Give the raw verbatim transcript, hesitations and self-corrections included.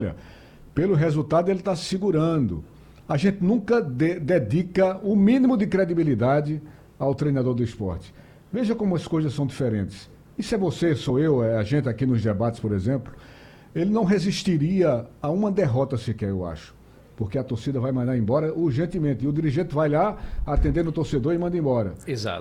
Pelo resultado, ele está se segurando. A gente nunca de- dedica o mínimo de credibilidade ao treinador do esporte. Veja como as coisas são diferentes. Isso é você, sou eu, é a gente aqui nos debates, por exemplo. Ele não resistiria a uma derrota sequer, eu acho. Porque a torcida vai mandar embora urgentemente. E o dirigente vai lá atendendo o torcedor e manda embora. Exato.